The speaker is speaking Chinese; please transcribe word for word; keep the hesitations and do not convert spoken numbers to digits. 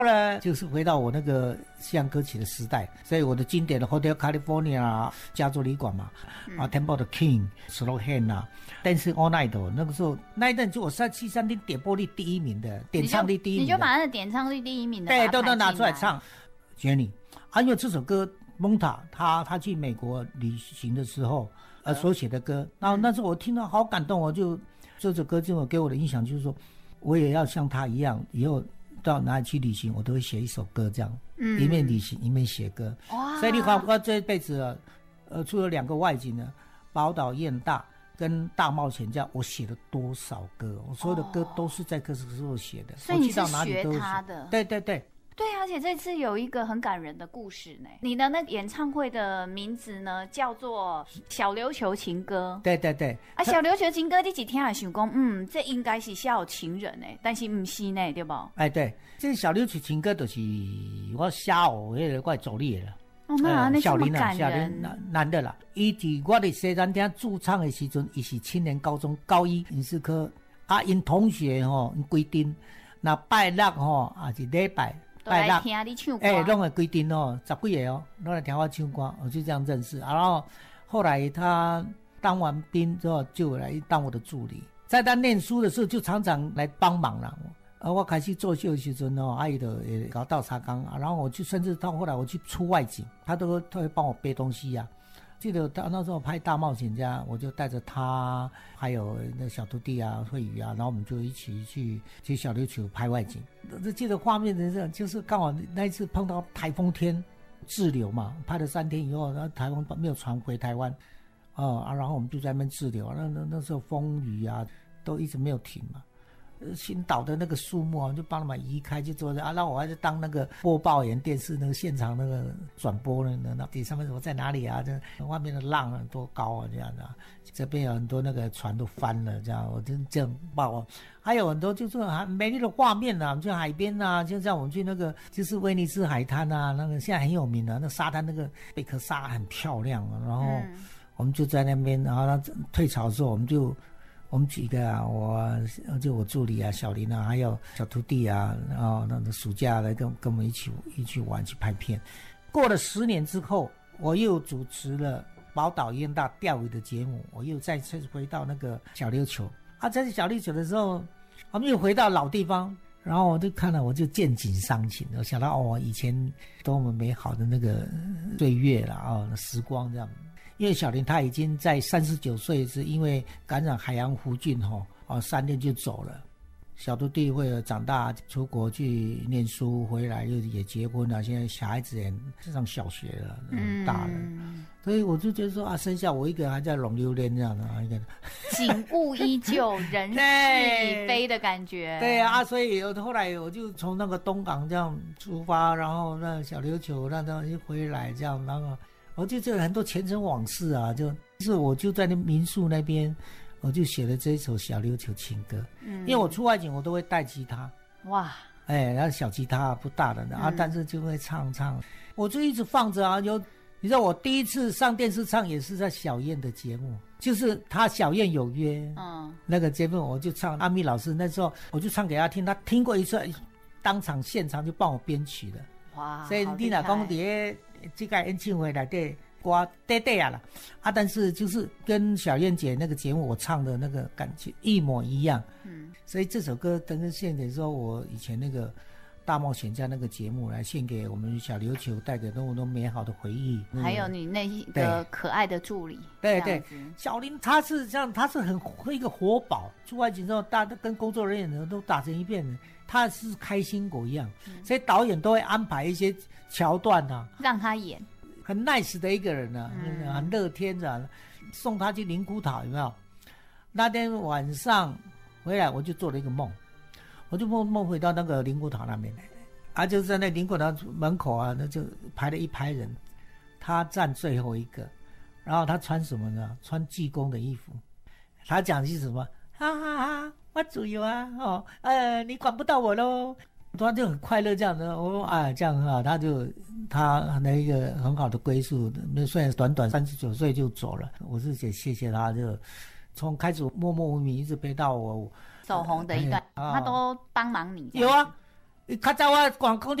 后来就是回到我那个西洋歌曲的时代，所以我的经典的 Hotel California 啊，加州旅馆嘛，嗯、啊 Temple of the King、Slow Hand 啊 ，Dancing All Night， 那个时候那一阵就我在西餐厅点播率第一名的，点唱率第一名的， 你就把那个点唱率第一名的对都都拿出来唱。Jenny， 啊，因为这首歌蒙塔他他去美国旅行的时候，呃所写的歌，然后那时候我听到好感动，我就这首歌就给我的印象就是说，我也要像他一样，以后到哪里去旅行，我都会写一首歌这样，嗯，一面旅行一面写歌。哇！所以你看，我这一辈子啊，呃，除了两个外景呢，宝岛雁大跟大冒险家，我写了多少歌？我所有的歌都是在歌词时候写的， 所以你是学他的？ 对对对。 对，而且这次有一个很感人的故事呢。你的那个演唱会的名字呢，叫做《小琉球情歌》。 对对对， 啊，小琉球情歌，你一听也想讲，嗯，这应该是写有情人呢，但是不是呢，对不？ 哎，对，这小琉球情歌就是我写哦，那个怪走力的。 哦，那那这么感人。 小林男男的啦，伊伫我的西餐厅驻唱的时阵，伊是青年高中高一影视科啊，因同学吼、哦、规定，那拜六吼啊是礼拜。 拜六听你唱歌， 哎，弄个规定哦，十几个哦，弄来听我唱歌，我就这样认识。然后后来他当完兵之后，就来当我的助理。在他念书的时候，就常常来帮忙了。啊，我开始做秀的时候哦，阿姨的也搞倒茶缸啊，然后我就甚至到后来我去出外景，他都他会帮我背东西呀、啊。记得他那时候拍《大冒险家》，我就带着他，还有那小徒弟啊、慧宇啊，然后我们就一起去去小琉球拍外景。这记得画面的就是刚好那一次碰到台风天滞留嘛，拍了三天以后，然后台风没有传回台湾，哦啊，然后我们就在那边滞留，那那那时候风雨啊都一直没有停嘛。新岛的那个树木啊，就帮他们移开，就做啊，那我还是当那个播报员，电视那个现场那个转播呢，那底上面我在哪里啊？这外面的浪啊多高啊，这样的、啊，这边有很多那个船都翻了，这样我就这样报。还有很多就是很美丽的画面啊，去海边啊，就像我们去那个就是威尼斯海滩啊，那个现在很有名的、啊，那沙滩那个贝壳沙很漂亮啊，然后我们就在那边，然后他退潮的时候，我们就。我们几个啊，我就我助理啊，小林啊，还有小徒弟啊，然后那个暑假来跟跟我们一起一起玩，去拍片。过了十年之后，我又主持了宝岛雁大钓鱼的节目，我又再次回到那个小琉球啊，在小琉球的时候，我们又回到老地方，然后我就看了，我就见景伤情，我想到哦，以前多么美好的那个岁月了啊、哦，时光这样。因为小林他已经在三十九岁，是因为感染海洋弧菌吼，哦，三年就走了。小徒弟为了长大出国去念书，回来又也结婚了，现在小孩子也上小学了，嗯，大了，嗯、所以我就觉得说啊，生下我一个还在龙榴莲这样的一个， 景物依旧，人事已非的感觉。 对啊，所以后来我就从那个东港这样出发，然后那小琉球那东西回来这样，然后。我就有很多前尘往事啊，就是我就在那民宿那边，我就写了这一首小琉球情歌。嗯，因为我出外景我都会带吉他，哇，哎，然后小吉他不大的、嗯、啊，但是就会唱唱，我就一直放着啊。有你知道我第一次上电视唱也是在小燕的节目，就是他小燕有约，嗯，那个节目我就唱阿密老师那时候我就唱给他听，他听过一次，当场现场就帮我编曲的。哇，所以你若讲伫这个演唱会内底歌短短啊啦，啊，但是就是跟小燕姐那个节目我唱的那个感觉一模一样。嗯，所以这首歌等于献给说我以前那个大冒险家那个节目来献给我们小琉球，带给那么多美好的回忆。 还有你那个可爱的助理， 对对，小林他是这样，他是很一个活宝。出外景之后，大家跟工作人员都打成一片的。他是开心果一样，嗯、所以导演都会安排一些桥段啊， 让他演， 很 nice 的一个人啊，嗯、很乐天的，送他去灵骨塔有没有？那天晚上回来，我就做了一个梦，我就梦梦回到那个灵骨塔那边，啊，就在那灵骨塔门口啊，那就排了一排人，他站最后一个，然后他穿什么呢？穿济公的衣服，他讲的是什么？哈哈哈。我自由啊，哦，呃，你管不到我喽。他就很快乐这样的，我说啊，这样啊，他就他那一个很好的归宿，虽然短短三十九岁就走了，我是也谢谢他，就从开始默默无名一直陪到我走红的一段，呃、他都帮忙你。 有啊， 较早我广空